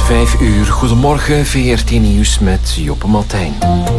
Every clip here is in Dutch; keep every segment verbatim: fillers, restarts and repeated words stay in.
Vijf uur, goedemorgen, V R T Nieuws met Joppe Maltijn.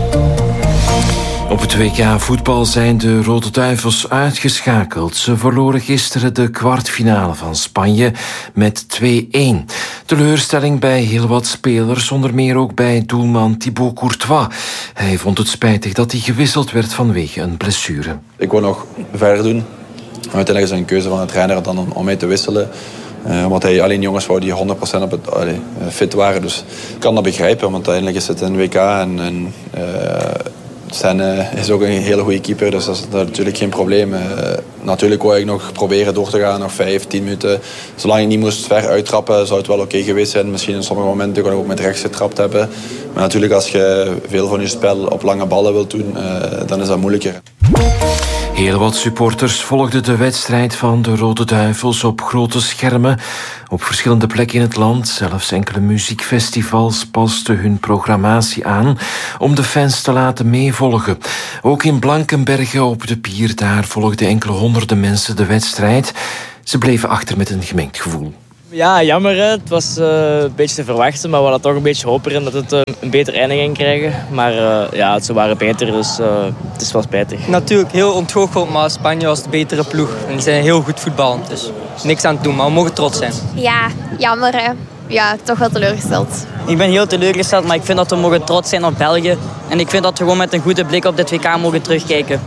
Op het W K voetbal zijn de Rode Duivels uitgeschakeld. Ze verloren gisteren de kwartfinale van Spanje met twee-een. Teleurstelling bij heel wat spelers, onder meer ook bij doelman Thibaut Courtois. Hij vond het spijtig dat hij gewisseld werd vanwege een blessure. Ik wil nog verder doen. Uiteindelijk is het een keuze van de trainer dan om, om mij te wisselen. Uh, omdat hij alleen jongens wou die honderd procent op het, allee, fit waren. Dus ik kan dat begrijpen, want uiteindelijk is het een W K en... en uh, Sen uh, is ook een hele goede keeper, dus dat is, dat is natuurlijk geen probleem. Uh, natuurlijk wou ik nog proberen door te gaan, nog vijf, tien minuten. Zolang ik niet moest ver uittrappen, zou het wel oké geweest zijn. Misschien in sommige momenten kon ik ook met rechts getrapt hebben. Maar natuurlijk, als je veel van je spel op lange ballen wilt doen, uh, dan is dat moeilijker. Heel wat supporters volgden de wedstrijd van de Rode Duivels op grote schermen. Op verschillende plekken in het land, zelfs enkele muziekfestivals pasten hun programmatie aan om de fans te laten meevolgen. Ook in Blankenberge op de pier, daar volgden enkele honderden mensen de wedstrijd. Ze bleven achter met een gemengd gevoel. Ja, jammer. Hè. Het was uh, een beetje te verwachten, maar we hadden toch een beetje hoop erin dat het uh, een beter einde ging krijgen. Maar uh, ja, ze waren beter, dus uh, het is wel spijtig. Natuurlijk heel ontgoocheld, maar Spanje was de betere ploeg. En die zijn heel goed voetballend, dus niks aan het doen, maar we mogen trots zijn. Ja, jammer hè. Ja, toch wel teleurgesteld. Ik ben heel teleurgesteld, maar ik vind dat we mogen trots zijn op België. En ik vind dat we gewoon met een goede blik op dit W K mogen terugkijken.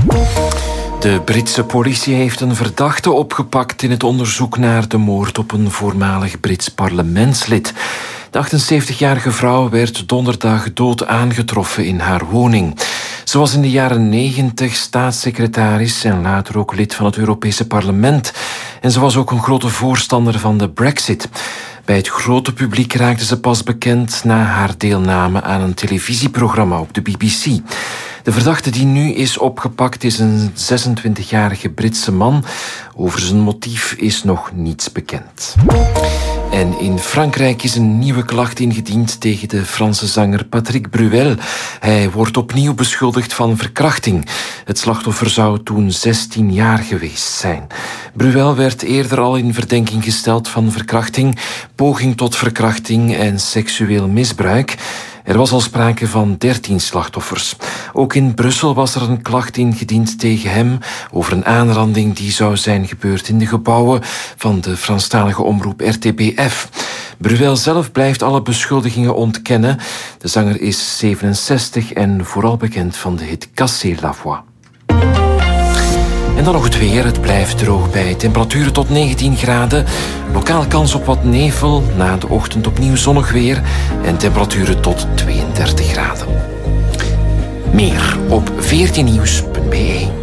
De Britse politie heeft een verdachte opgepakt in het onderzoek naar de moord op een voormalig Brits parlementslid. De achtenzeventigjarige vrouw werd donderdag dood aangetroffen in haar woning. Ze was in de jaren negentig staatssecretaris en later ook lid van het Europese parlement. En ze was ook een grote voorstander van de Brexit. Bij het grote publiek raakte ze pas bekend na haar deelname aan een televisieprogramma op de B B C. De verdachte die nu is opgepakt is een zesentwintigjarige Britse man. Over zijn motief is nog niets bekend. En in Frankrijk is een nieuwe klacht ingediend tegen de Franse zanger Patrick Bruel. Hij wordt opnieuw beschuldigd van verkrachting. Het slachtoffer zou toen zestien jaar geweest zijn. Bruel werd eerder al in verdenking gesteld van verkrachting, poging tot verkrachting en seksueel misbruik. Er was al sprake van dertien slachtoffers. Ook in Brussel was er een klacht ingediend tegen hem over een aanranding die zou zijn gebeurd in de gebouwen van de Franstalige omroep R T B F. Bruel zelf blijft alle beschuldigingen ontkennen. De zanger is zevenenzestig en vooral bekend van de hit Cassez la voix. En dan nog het weer. Het blijft droog bij temperaturen tot negentien graden. Lokaal kans op wat nevel. Na de ochtend opnieuw zonnig weer. En temperaturen tot tweeëndertig graden. Meer op v r t nieuws punt b e.